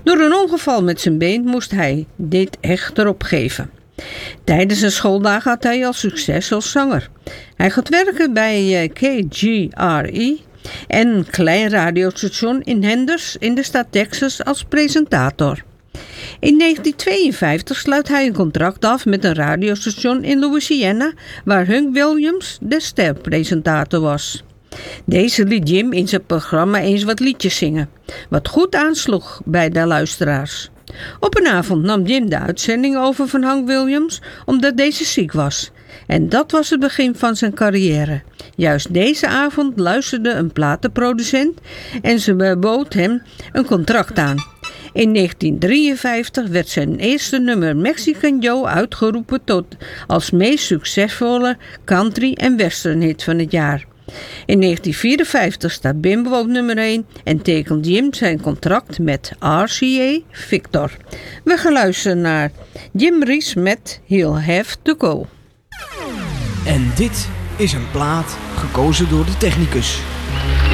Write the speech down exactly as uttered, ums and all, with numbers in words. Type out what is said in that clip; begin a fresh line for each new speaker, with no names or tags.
Door een ongeval met zijn been moest hij dit echter opgeven. Tijdens zijn schooldagen had hij al succes als zanger. Hij gaat werken bij K G R E en een klein radiostation in Henders in de staat Texas als presentator. In negentien tweeënvijftig sluit hij een contract af met een radiostation in Louisiana, waar Hank Williams de sterpresentator was. Deze liet Jim in zijn programma eens wat liedjes zingen, wat goed aansloeg bij de luisteraars. Op een avond nam Jim de uitzending over van Hank Williams, omdat deze ziek was. En dat was het begin van zijn carrière. Juist deze avond luisterde een platenproducent en ze bood hem een contract aan. In negentien drieënvijftig werd zijn eerste nummer Mexican Joe uitgeroepen tot als meest succesvolle country- en westernhit van het jaar. In negentien vierenvijftig staat Bimbo op nummer één en tekent Jim zijn contract met R C A Victor. We gaan luisteren naar Jim Reeves met He'll Have to Go.
En dit is een plaat gekozen door de technicus.